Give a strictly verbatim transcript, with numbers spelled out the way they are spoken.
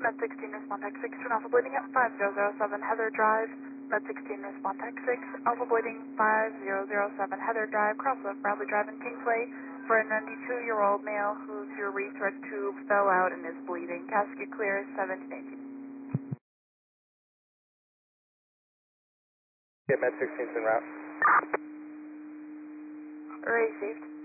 Med sixteen, respond tech six, turn alpha bleeding at five zero zero seven Heather Drive. Med sixteen, respond tech six, alpha bleeding five zero zero seven Heather Drive, cross of Bradley Drive in Kingsway for a ninety-two-year-old male whose urethra tube fell out and is bleeding. Casket clear, seventeen eighteen. Get Med sixteen en route. Array received.